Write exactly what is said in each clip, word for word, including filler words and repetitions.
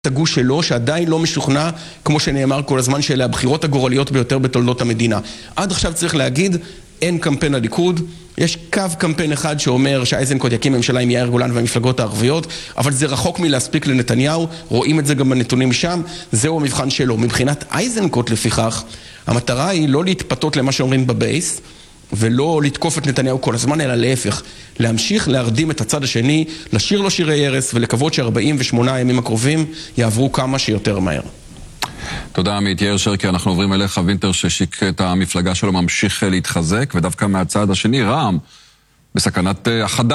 הגוש שלו, שעדיין לא משוכנע, כמו שנאמר כל הזמן, שאלה הבחירות הגורליות ביותר בתולדות המדינה. עד עכשיו צריך להגיד, אין קמפיין הליכוד, יש קו קמפיין אחד שאומר שאייזנקוט יקים ממשלה עם יאיר גולן והמפלגות הערביות, אבל זה רחוק מלהספיק לנתניהו, רואים את זה גם בנתונים שם, זהו המבחן שלו. מבחינת אייזנקוט לפיכך, המטרה היא לא להתפתות למה שאומרים בבייס, ולא לתקוף את נתניהו כל הזמן, אלא להפך, להמשיך להרדים את הצד השני, לשיר לו שירי ירס, ולקוות ש-ארבעים ושמונה הימים הקרובים יעברו כמה שיותר מהר. תודה עמית. יאיר שרקי, אנחנו עוברים אליך. וינטר ששיק את המפלגה שלו ממשיך להתחזק, ודווקא מהצד השני, רע"מ, בסכנת החדה.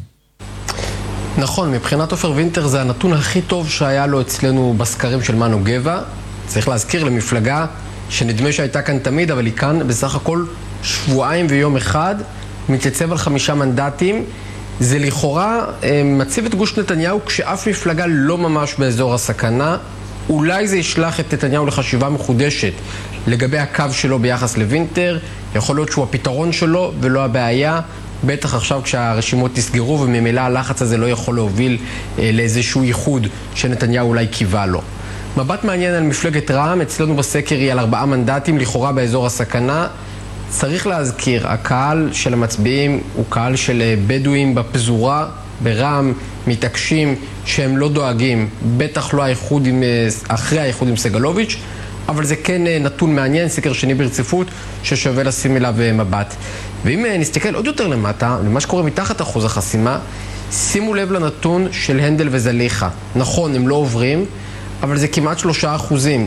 נכון, מבחינת עופר וינטר זה הנתון הכי טוב שהיה לו אצלנו בסקרים של מנו גבע. צריך להזכיר למפלגה שנדמה שהייתה כאן תמיד, אבל היא כאן בסך הכל שבועיים ויום אחד, מתייצב על חמישה מנדטים. זה לכאורה מציב את גוש נתניהו כשאף מפלגה לא ממש באזור הסכנה. אולי זה ישלח את נתניהו לחשיבה מחודשת לגבי הקו שלו ביחס לוינטר. יכול להיות שהוא הפתרון שלו ולא הבעיה, בטח עכשיו כשהרשימות נסגרו, וממילא הלחץ הזה לא יכול להוביל אה, לאיזשהו ייחוד שנתניהו אולי קיווה לו. מבט מעניין על מפלגת רע"מ, אצלנו בסקר היא על ארבעה מנדטים, לכאורה באזור הסכנה. צריך להזכיר, הקהל של המצביעים הוא קהל של בדואים בפזורה, ברע"מ, מתעקשים שהם לא דואגים, בטח לא האיחוד עם, אחרי האיחוד עם סגלוביץ', אבל זה כן נתון מעניין, סקר שני ברציפות, ששווה לשים אליו מבט. ואם נסתכל עוד יותר למטה, למה שקורה מתחת אחוז החסימה, שימו לב לנתון של הנדל וזליכה. נכון, הם לא עוברים, אבל זה כמעט שלושה אחוזים.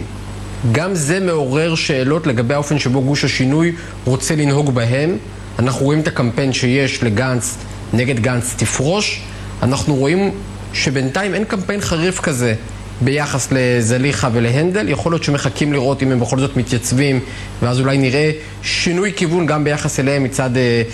גם זה מעורר שאלות לגבי האופן שבו גוש השינוי רוצה לנהוג בהם. אנחנו רואים את הקמפיין שיש לגנץ, נגד גנץ תפרוש. אנחנו רואים שבינתיים אין קמפיין חריף כזה ביחס לזליכה ולהנדל. יכול להיות שמחכים לראות אם הם בכל זאת מתייצבים, ואז אולי נראה שינוי כיוון גם ביחס אליהם מצד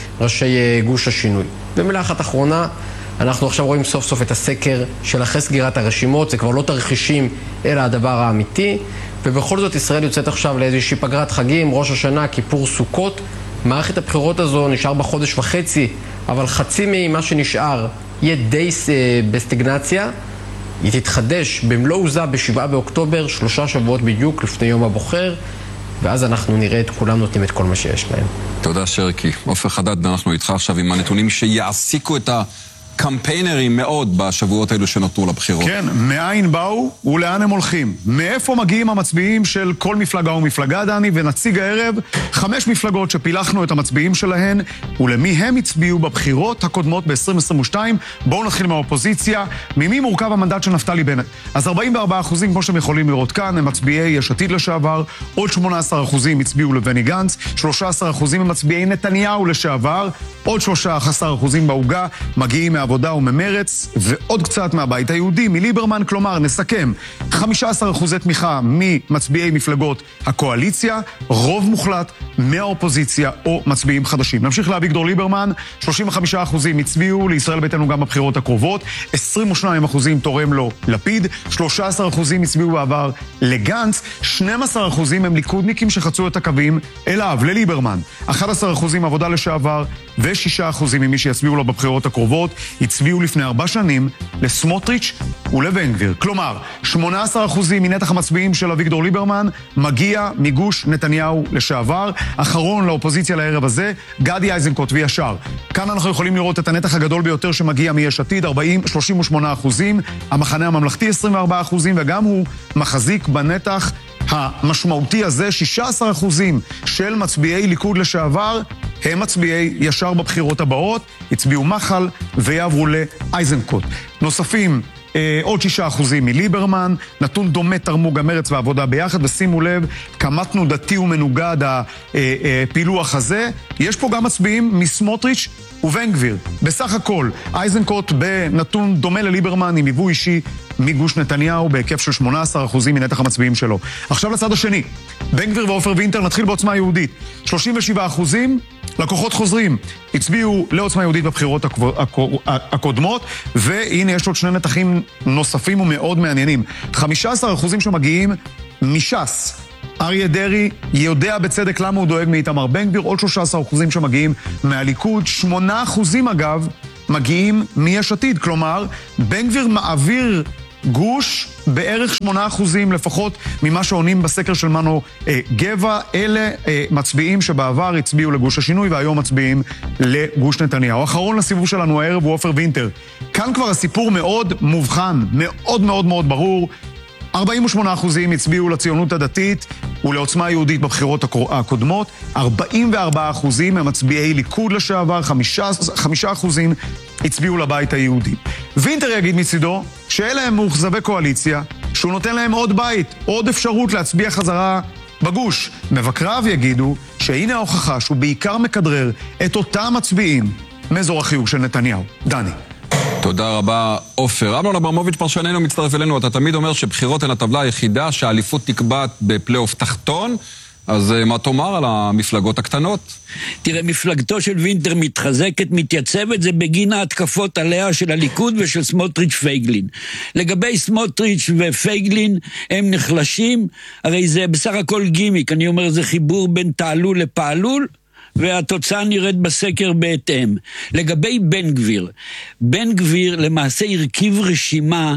ראשי גוש השינוי. ומילה אחת אחרונה, אנחנו עכשיו רואים סוף סוף את הסקר של אחרי סגירת הרשימות, זה כבר לא תרחישים אלא הדבר האמיתי, ובכל זאת ישראל יוצאת עכשיו לאיזושהי פגרת חגים, ראש השנה, כיפור, סוכות. מערכת הבחירות הזו נשאר בחודש וחצי, אבל חצי ממה שנשאר יהיה די בסטגנציה. היא תתחדש במלוא עוזה בשבעה באוקטובר, שלושה שבועות בדיוק לפני יום הבוחר, ואז אנחנו נראה את כולם נותנים את כל מה שיש להם. תודה שרקי. עופר חדד, אנחנו איתך עכשיו עם הנתונים שיעסיקו את הקמפיינרים מאוד בשבועות האלו שנותרו לבחירות. כן, מאין באו ולאן הם הולכים. מאיפה מגיעים המצביעים של כל מפלגה ומפלגה, דני, ונציג הערב חמש מפלגות שפילחנו את המצביעים שלהן, ולמי הם הצביעו בבחירות הקודמות ב-עשרים עשרים ושתיים. בואו נתחיל מהאופוזיציה. ממי מורכב המנדט של נפתלי בנט? אז ארבעים וארבעה אחוזים, כמו שאתם יכולים לראות כאן, הם מצביעי יש עתיד לשעבר, עוד שמונה עשרה אחוזים הצביעו לבני גנץ, שלושה עשר אחוזים הם מצביעי נתניהו לשעבר, עוד שלושה עשר אחוזים בהוגה מגיעים מהעבודה וממרץ, ועוד קצת מהבית היהודי, מליברמן. כלומר, נסכם, חמישה עשר אחוזי תמיכה ממצביעי מפלגות הקואליציה, רוב מוחלט מהאופוזיציה או מצביעים חדשים. נמשיך לאביגדור ליברמן, שלושים וחמישה אחוזים הצביעו לישראל ביתנו גם בבחירות הקרובות, עשרים ושניים אחוזים תורם לו לפיד, שלושה עשר אחוזים הצביעו בעבר לגנץ, שנים עשר אחוזים הם ליכודניקים שחצו את הקווים אליו, לליברמן, אחד עשר אחוזים עבודה לשעבר, ושישה אחוזים ממי שיצביעו לו בבחירות הקרובות הצביעו לפני ארבע שנים לסמוטריץ' ולבן גביר. כלומר, שמונה עשר אחוזים מנתח המצביעים של אביגדור ליברמן מגיע מגוש נתניהו לשעבר. אחרון לאופוזיציה לערב הזה, גדי איזנקוט וישר. כאן אנחנו יכולים לראות את הנתח הגדול ביותר שמגיע מיש עתיד, שלושים ושמונה אחוזים, המחנה הממלכתי עשרים וארבעה אחוזים, וגם הוא מחזיק בנתח המשמעותי הזה, שישה עשר אחוזים של מצביעי ליכוד לשעבר הם מצביעי ישר בבחירות הבאות, הצביעו מחל ויעברו לאייזנקוט. נוספים אה, עוד שישה אחוזים מליברמן, נתון דומה תרמו גם מרץ ועבודה ביחד, ושימו לב כמה תנודתי ומנוגד הפילוח הזה. יש פה גם מצביעים מסמוטריץ' ובן גביר. בסך הכל, אייזנקוט בנתון דומה לליברמן עם היווי אישי מגוש נתניהו בהיקף של שמונה עשר אחוזים מנתח המצביעים שלו. עכשיו לצד השני, בן גביר ועופר וינטר, נתחיל בעוצמה יהודית. שלושים ושבעה אחוזים לקוחות חוזרים הצביעו לעוצמה יהודית בבחירות הקודמות, והנה יש עוד שני נתחים נוספים ומאוד מעניינים. חמישה עשר אחוזים שמגיעים מש"ס. אריה דרעי יודע בצדק למה הוא דואג מאיתמר בן גביר, עוד שלושה עשר אחוזים שמגיעים מהליכוד, שמונה אחוזים אגב מגיעים מיש עתיד. כלומר, בן גביר מעביר גוש בערך שמונה אחוזים לפחות ממה שעונים בסקר של מנו אה, גבע. אלה אה, מצביעים שבעבר הצביעו לגוש השינוי והיום מצביעים לגוש נתניהו. האחרון לסיבוב שלנו הערב הוא עופר וינטר. כאן כבר הסיפור מאוד מובחן, מאוד מאוד מאוד ברור. ארבעים ושמונה אחוזים הצביעו לציונות הדתית ולעוצמה יהודית בבחירות הקודמות, ארבעים וארבעה אחוזים הם מצביעי ליכוד לשעבר, חמישה אחוזים הצביעו לבית היהודי. וינטר יגיד מצידו שאלה הם מאוכזבי קואליציה, שהוא נותן להם עוד בית, עוד אפשרות להצביע חזרה בגוש. מבקריו יגידו שהנה ההוכחה שהוא בעיקר מכדרר את אותם מצביעים מאזור החיוג של נתניהו. דני. תודה רבה, עופר. אמנון אברמוביץ' פרשננו מצטרף אלינו. אתה תמיד אומר שבחירות הן הטבלה היחידה, שהאליפות נקבעת בפלייאוף תחתון. אז מה תאמר על המפלגות הקטנות? תראה, מפלגתו של וינטר מתחזקת, מתייצבת, זה בגין ההתקפות עליה של הליכוד ושל סמוטריץ' פייגלין. לגבי סמוטריץ' ופייגלין, הם נחלשים, הרי זה בסך הכל גימיק, אני אומר, זה חיבור בין תעלול לפעלול, והתוצאה נראית בסקר בהתאם. לגבי בן גביר, בן גביר למעשה הרכיב רשימה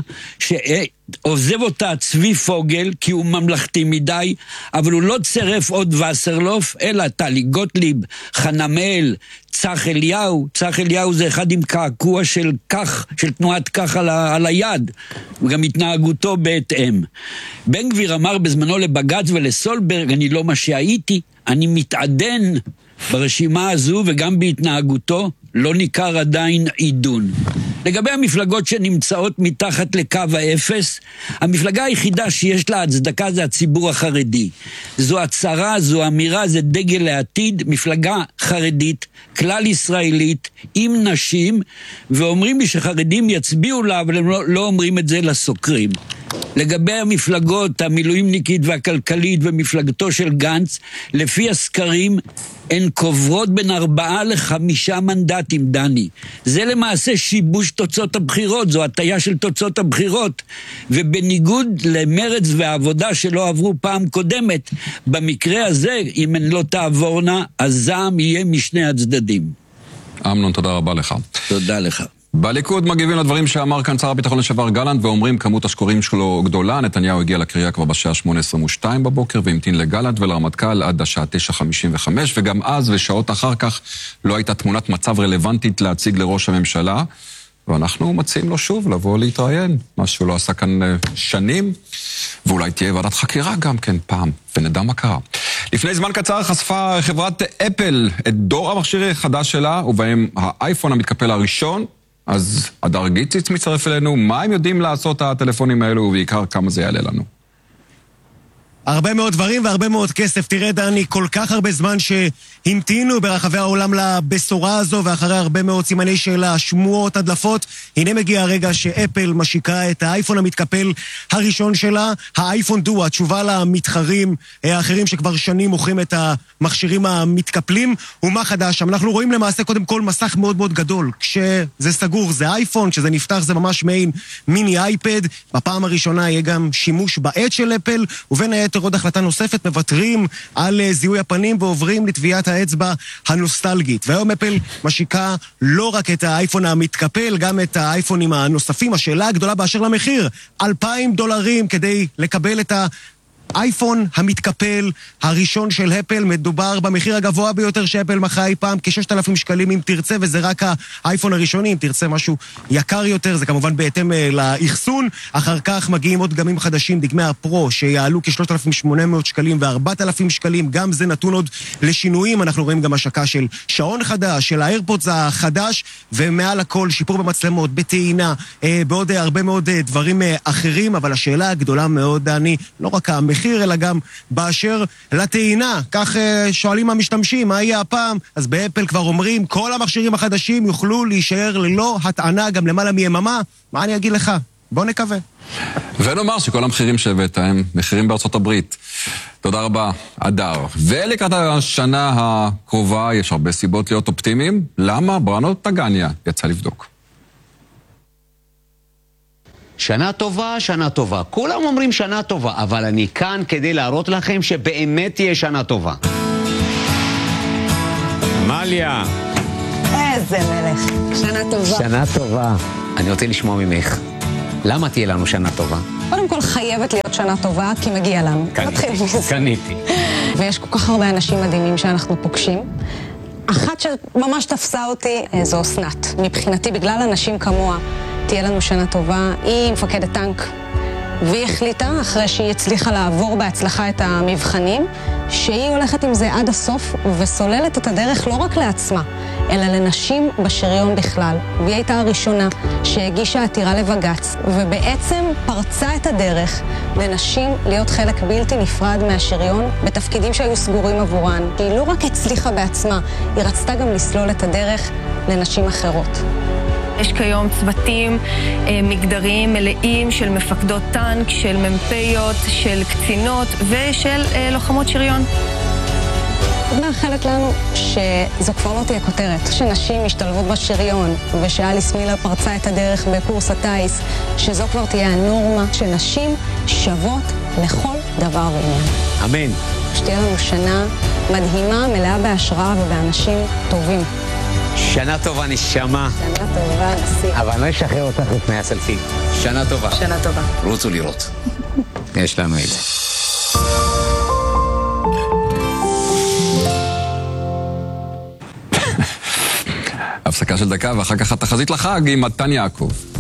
שעוזב אותה צבי פוגל, כי הוא ממלכתי מדי, אבל הוא לא צירף עוד וסרלוף, אלא טלי גוטליב, חנמאל, צח אליהו. צח אליהו זה אחד עם קעקוע של כך, של תנועת כך על, ה, על היד, וגם התנהגותו בהתאם. בן גביר אמר בזמנו לבג"ץ ולסולברג, אני לא מה שהייתי, אני מתעדן ברשימה הזו וגם בהתנהגותו, לא ניכר עדיין עידון. לגבי המפלגות שנמצאות מתחת לקו האפס, המפלגה היחידה שיש לה הצדקה זה הציבור החרדי. זו הצהרה, זו אמירה, זה דגל לעתיד, מפלגה חרדית, כלל ישראלית, עם נשים, ואומרים לי שחרדים יצביעו לה, אבל הם לא, לא אומרים את זה לסוקרים. לגבי המפלגות המילואימניקית והכלכלית ומפלגתו של גנץ, לפי הסקרים הן קוברות בין ארבעה לחמישה מנדטים, דני. זה למעשה שיבוש תוצאות הבחירות, זו הטיה של תוצאות הבחירות, ובניגוד למרץ והעבודה שלא עברו פעם קודמת, במקרה הזה, אם הן לא תעבורנה, הזעם יהיה משני הצדדים. אמנון, תודה רבה לך. תודה לך. בליכוד מגיבים לדברים שאמר כאן שר הביטחון לשעבר גלנט, ואומרים כמות השקורים שלו גדולה. נתניהו הגיע לקריאה כבר בשעה שמונה עשרים ושתיים בבוקר, והמתין לגלנט ולרמטכ"ל עד השעה תשע חמישים וחמש, וגם אז ושעות אחר כך לא הייתה תמונת מצב רלוונטית להציג לראש הממשלה, ואנחנו מציעים לו שוב לבוא להתראיין, מה שהוא לא עשה כאן שנים, ואולי תהיה ועדת חקירה גם כן פעם, ונדע מה קרה. לפני זמן קצר חשפה חברת אפל את דור המכשיר החדש שלה, ובהם האייפון המתקפל הראשון. אז הדר גיציץ מצטרף אלינו, מה הם יודעים לעשות הטלפונים האלו, ובעיקר כמה זה יעלה לנו? הרבה מאוד דברים והרבה מאוד כסף. תראה דני, כל כך הרבה זמן שהמתינו ברחבי העולם לבשורה הזו, ואחרי הרבה מאוד סימני שאלה, שמועות, הדלפות, הנה מגיע הרגע שאפל משיקה את האייפון המתקפל הראשון שלה, האייפון דו, התשובה למתחרים האחרים שכבר שנים מוכרים את המכשירים המתקפלים. ומה חדש? אנחנו רואים למעשה קודם כל מסך מאוד מאוד גדול. כשזה סגור זה אייפון, כשזה נפתח זה ממש מעין מיני אייפד. בפעם הראשונה יהיה גם שימוש בעט של אפל, ובין היתר עוד החלטה נוספת, מבטרים על זיהוי הפנים ועוברים לטביעת האצבע הנוסטלגית. והיום אפל משיקה לא רק את האייפון המתקפל, גם את האייפונים הנוספים. השאלה הגדולה באשר למחיר, אלפיים דולרים כדי לקבל את ה... אייפון המתקפל הראשון של אפל. מדובר במחיר הגבוה ביותר שאפל מכרה אי פעם, כ-ששת אלפים שקלים אם תרצה, וזה רק האייפון הראשוני. אם תרצה משהו יקר יותר, זה כמובן בהתאם לאחסון. אחר כך מגיעים עוד דגמים חדשים, דגמי הפרו, שיעלו כ-שלושת אלפים ושמונה מאות שקלים ו-ארבעת אלפים שקלים. גם זה נתון עוד לשינויים. אנחנו רואים גם השקה של שעון חדש, של האיירפודס החדש, ומעל הכל שיפור במצלמות, בטעינה, בעוד הרבה מאוד דברים אחרים. אבל השאלה הגדולה מאוד, דני, לא רק המחיר, אלא גם באשר לטעינה. כך שואלים המשתמשים, מה יהיה הפעם? אז באפל כבר אומרים, כל המכשירים החדשים יוכלו להישאר ללא הטענה גם למעלה מיממה. מה אני אגיד לך? בוא נקווה. ונאמר שכל המחירים שהבאת הם מחירים בארצות הברית. תודה רבה, אדר. ולקראת השנה הקרובה יש הרבה סיבות להיות אופטימיים. למה? בראנו טגניה יצא לבדוק. שנה טובה, שנה טובה. כולם אומרים שנה טובה, אבל אני כאן כדי להראות לכם שבאמת תהיה שנה טובה. מליה. איזה מלך. שנה טובה. שנה טובה. אני רוצה לשמוע ממך. למה תהיה לנו שנה טובה? קודם כל חייבת להיות שנה טובה, כי מגיע לנו. נתחיל מזה. קניתי. ויש כל כך הרבה אנשים מדהימים שאנחנו פוגשים. אחת שממש תפסה אותי זו אסנת. מבחינתי, בגלל אנשים כמוה, תהיה לנו שנה טובה. היא מפקדת טנק. והיא החליטה, אחרי שהיא הצליחה לעבור בהצלחה את המבחנים, שהיא הולכת עם זה עד הסוף וסוללת את הדרך לא רק לעצמה, אלא לנשים בשריון בכלל. והיא הייתה הראשונה שהגישה עתירה לבג"ץ, ובעצם פרצה את הדרך לנשים להיות חלק בלתי נפרד מהשריון בתפקידים שהיו סגורים עבורן. היא לא רק הצליחה בעצמה, היא רצתה גם לסלול את הדרך לנשים אחרות. יש כיום צוותים מגדריים מלאים של מפקדות טנק, של ממפיות, של קצינות ושל לוחמות שריון. אני מאחלת לנו שזו כבר לא תהיה כותרת, שנשים משתלבות בשריון ושאליס מילר פרצה את הדרך בקורס הטייס, שזו כבר תהיה הנורמה, שנשים שוות לכל דבר ועניין. אמן. שתהיה לנו שנה מדהימה, מלאה בהשראה ובאנשים טובים. שנה טובה נשמה. שנה טובה, נשיא. אבל לא אשחרר אותך לפני הסלפי. שנה טובה. שנה טובה. רוצו לראות. יש לנו את זה. הפסקה של דקה ואחר כך התחזית לחג עם מתן יעקב.